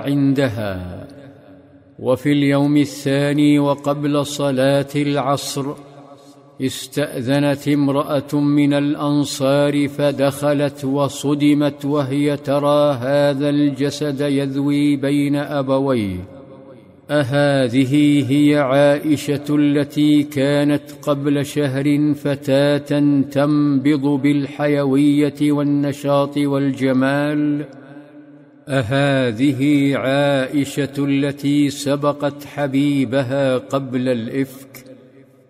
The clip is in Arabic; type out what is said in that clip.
عندها. وفي اليوم الثاني وقبل صلاة العصر استأذنت امرأة من الأنصار فدخلت وصدمت وهي ترى هذا الجسد يذوي بين أبويه. أهذه هي عائشة التي كانت قبل شهر فتاة تنبض بالحيوية والنشاط والجمال؟ أهذه عائشة التي سبقت حبيبها قبل الإفك؟